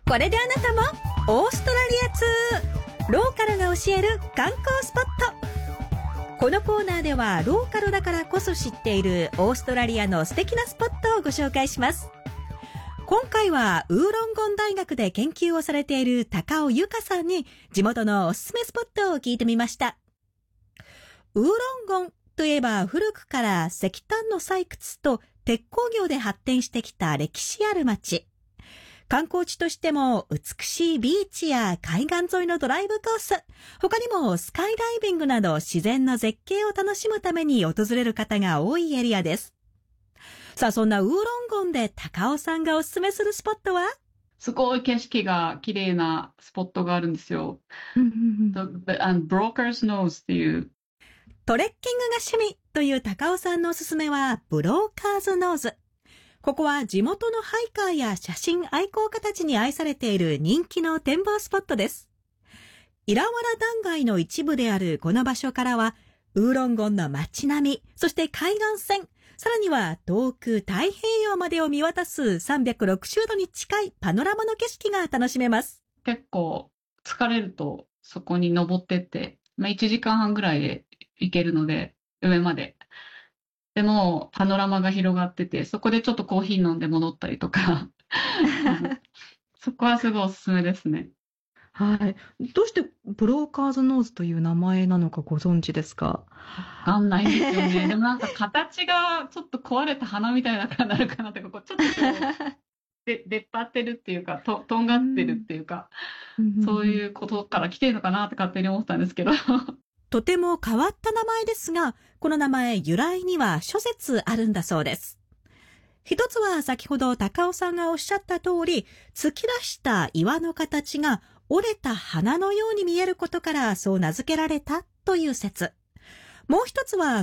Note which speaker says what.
Speaker 1: これであなたもオーストラリア通。ローカルが教える観光スポット。このコーナーではローカルだからこそ知っているオーストラリアの素敵なスポットをご紹介します。今回はウーロンゴン大学で研究をされている高尾由香さんに地元のおすすめスポットを聞いてみました。ウーロンゴンといえば古くから石炭の採掘と鉄鋼業で発展してきた歴史ある町。観光地としても美しいビーチや海岸沿いのドライブコース、他にもスカイダイビングなど自然の絶景を楽しむために訪れる方が多いエリアです。さあ、そんなウーロンゴンで高尾さんがおすすめするスポットは？
Speaker 2: すごい景色が綺麗なスポットがあるんですよ。Broker's Nose っていう。
Speaker 1: トレッキングが趣味という高尾さんのおすすめはブローカーズノーズ。ここは地元のハイカーや写真愛好家たちに愛されている人気の展望スポットです。イラワラ断崖の一部であるこの場所からは、ウーロンゴンの街並み、そして海岸線、さらには遠く太平洋までを見渡す360度に近いパノラマの景色が楽しめます。
Speaker 2: 結構疲れるとそこに登ってって、1時間半ぐらいで行けるので、上まで。でもパノラマが広がってて、そこでちょっとコーヒー飲んで戻ったりとかそこはすごいおすすめですね。
Speaker 3: はい。どうしてブローカーズノーズという名前なのかご存知ですか？
Speaker 2: わかんないんですよね。でもなんか形がちょっと壊れた花みたいな感じになるかなとか、ちょっと出っ張ってるっていうか、とんがってるっていうか、そういうことから来てるのかなって勝手に思ったんですけど。
Speaker 1: とても変わった名前ですが、この名前由来には諸説あるんだそうです。一つは先ほど高尾さんがおっしゃった通り、突き出した岩の形が折れた花のように見えることからそう名付けられたという説。もう一つは